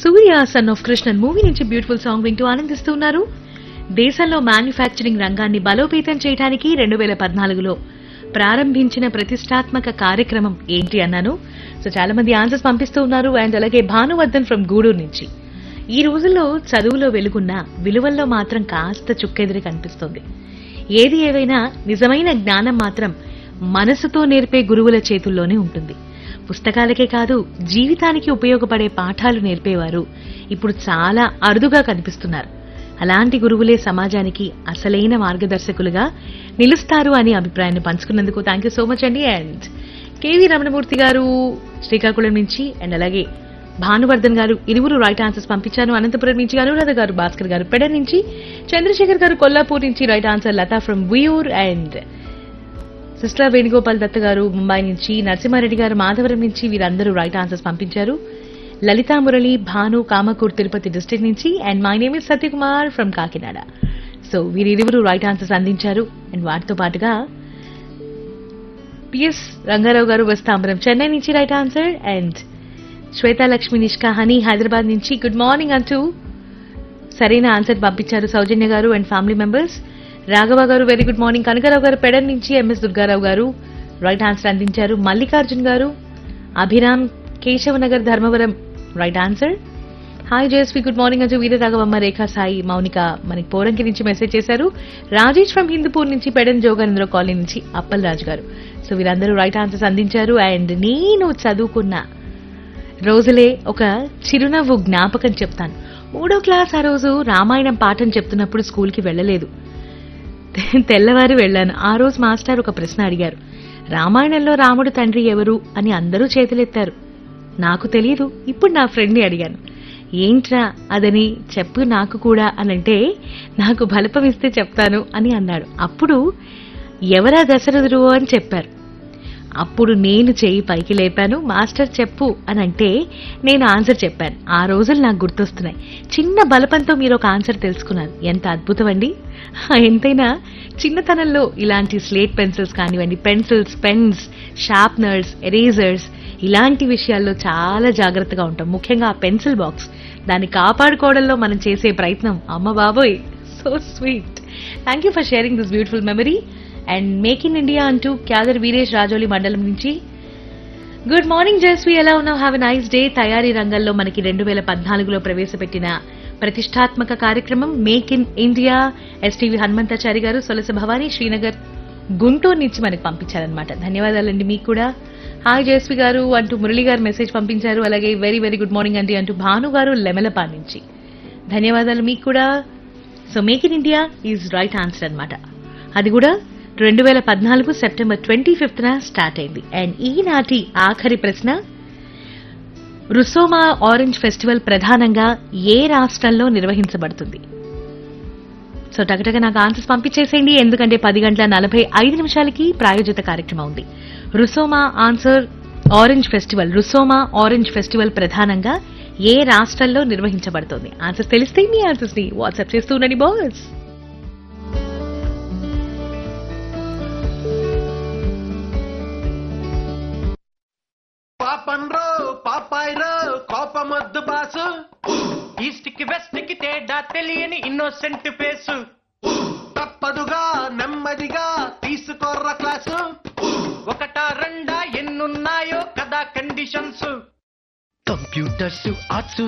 Surya son of Krishnan movie నుంచి beautiful song వింటూ ఆనందిస్తున్నారు. దేశంలో మ్యానుఫ్యాక్చరింగ్ రంగాన్ని బలోపేతం చేయడానికి 2014లో ప్రారంభించిన ప్రతిష్టాత్మక కార్యక్రమం ఏంటి అన్నాను. సో చాలా మంది ఆన్సర్స్ పంపిస్తూ ఉన్నారు. అండ్ అలాగే భానువర్ధన్ ఫ్రమ్ గూడూరు నుంచి, ఈ రోజుల్లో చదువులో వెలుగున్న విలువల్లో మాత్రం కాస్త చుక్కెదిరి కనిపిస్తోంది. ఏది ఏవైనా నిజమైన జ్ఞానం మాత్రం మనసుతో నేర్పే గురువుల చేతుల్లోనే ఉంటుంది. పుస్తకాలకే కాదు, జీవితానికి ఉపయోగపడే పాఠాలు నేర్పేవారు ఇప్పుడు చాలా అరుదుగా కనిపిస్తున్నారు. అలాంటి గురువులే సమాజానికి అసలైన మార్గదర్శకులుగా నిలుస్తారు అని అభిప్రాయాన్ని పంచుకున్నందుకు థ్యాంక్ యూ సో మచ్ అండి. అండ్ కేవీ రమణమూర్తి గారు శ్రీకాకుళం నుంచి, అండ్ అలాగే భానువర్ధన్ గారు ఇరువురు రైట్ ఆన్సర్స్ పంపించారు. అనంతపురం నుంచి అనురాధ గారు, భాస్కర్ గారు పెడ నుంచి, చంద్రశేఖర్ గారు కొల్లాపూర్ నుంచి right answer, Lata from వియూర్, and sister Venugopal దత్త గారు ముంబై నుంచి, నరసింహారెడ్డి గారు మాధవరం నుంచి, వీరందరూ రైట్ ఆన్సర్స్ పంపించారు. లలితా మురళి, భాను కామకూర్ తిరుపతి డిస్ట్రిక్ట్ నుంచి, and my name is Satyakumar from Kakinada. So వీరిరువురు right answers అందించారు. అండ్ వాటితో పాటుగా పిఎస్ రంగారావు గారు వస్తాంబరం చెన్నై నుంచి right answer, and Swetha Lakshmi Nishka honey Hyderabad నుంచి గుడ్ మార్నింగ్ అంటూ సరైన ఆన్సర్ పంపించారు సౌజన్య గారు అండ్ ఫ్యామిలీ మెంబర్స్. రాఘవ గారు వెరీ గుడ్ మార్నింగ్. కనకరావు గారు పెడన్ నుంచి, ఎంఎస్ దుర్గారావు గారు రైట్ ఆన్సర్ అందించారు. మల్లికార్జున్ గారు Abhiram Keshavanagar Dharmavaram right answer. Hi Jayashree good morning అంటూ వీరరాఘవమ్మ, రేఖా సాయి, మౌనిక మనకి పోరంకి నుంచి మెసేజ్ చేశారు. రాజేష్ ఫ్రమ్ హిందూపూర్ నుంచి, పెడన్ జోగానంద్ర కాలనీ నుంచి అప్పల్ రాజు గారు. సో వీరందరూ రైట్ ఆన్సర్స్ అందించారు. అండ్ నేను చదువుకున్న రోజులే ఒక చిరునవ్వు జ్ఞాపకం చెప్తాను. 3వ క్లాస్ ఆ రోజు రామాయణం పాఠం చెప్తున్నప్పుడు స్కూల్కి వెళ్ళలేదు. తెల్లవారు వెళ్ళాను. ఆ రోజు మాస్టర్ ఒక ప్రశ్న అడిగారు. రామాయణంలో రాముడు తండ్రి ఎవరు అని అందరూ చేతులెత్తారు. నాకు తెలియదు. ఇప్పుడు నా ఫ్రెండ్ని అడిగాను, ఏంట్రా అదని చెప్పు నాకు కూడా అనంటే, నాకు బలపం ఇస్తే చెప్తాను అని అన్నాడు. అప్పుడు ఎవరా దశరథుడు అని చెప్పారు. అప్పుడు నేను చేయి పైకి లేపాను. మాస్టర్ చెప్పు అని అంటే నేను ఆన్సర్ చెప్పాను. ఆ రోజులు నాకు గుర్తొస్తున్నాయి. చిన్న బలపంతో మీరు ఒక ఆన్సర్ తెలుసుకున్నారు. ఎంత అద్భుతం అండి. ఎంతైనా చిన్నతనంలో ఇలాంటి స్లేట్ పెన్సిల్స్ కానివ్వండి, పెన్సిల్స్, పెన్స్, షార్ప్నర్స్, ఎరేజర్స్ ఇలాంటి విషయాల్లో చాలా జాగ్రత్తగా ఉంటాం. ముఖ్యంగా ఆ పెన్సిల్ బాక్స్, దాన్ని కాపాడుకోవడంలో మనం చేసే ప్రయత్నం అమ్మ బాబోయ్ so sweet. Thank you for sharing this beautiful memory. And make in India అంటూ క్యాదర్ వీరేష్ రాజోలి మండలం నుంచి గుడ్ మార్నింగ్ జయశ్రీ, ఎలా ఉన్నావు? Have a nice day. తయారీ రంగంలో మనకి 2014లో ప్రవేశపెట్టిన ప్రతిష్టాత్మక కార్యక్రమం make in India. STV Hanumanthachari గారు సొలస భవానీ శ్రీనగర్ గుంటూరు నుంచి మనకు పంపించారనమాట. ధన్యవాదాలండి మీకు కూడా. హాయ్ జయశ్రీ గారు అంటూ మురళి గారు మెసేజ్ పంపించారు. అలాగే వెరీ వెరీ గుడ్ మార్నింగ్ అండి అంటూ భాను గారు లెమలపా నుంచి ధన్యవాదాలు మీకు కూడా. So make in India is right answer అనమాట. అది కూడా 2014 సెప్టెంబర్ 25న స్టార్ట్ అయింది. అండ్ ఈనాటి ఆఖరి ప్రశ్న, రుసోమా ఆరెంజ్ ఫెస్టివల్ ప్రధానంగా ఏ రాష్ట్రంలో నిర్వహించబడుతుంది? సో టగటగా నాకు ఆన్సర్స్ పంపించేసేయండి, ఎందుకంటే 10:45 ప్రాయోజిత కార్యక్రమం ఉంది. రుసోమా ఆరెంజ్ ఫెస్టివల్ ప్రధానంగా ఏ రాష్ట్రంలో నిర్వహించబడుతుంది? ఆన్సర్స్ తెలిస్తే మీ ఆన్సర్స్ ని వాట్సాప్ చేస్తూ ఉండండి బాస్. పాపన్రో పాపాయిరో కోపమొద్దు బాసు, ఈస్ట్ కి వెస్ట్ కి తేడా తెలియని ఇన్నోసెంట్ ఫేసు, తప్పదుగా నెమ్మదిగా తీసుకోర్ర క్లాసు, ఒకటా రెండా ఎన్నున్నాయో కదా కండిషన్స్, కంప్యూటర్స్ ఆర్ట్స్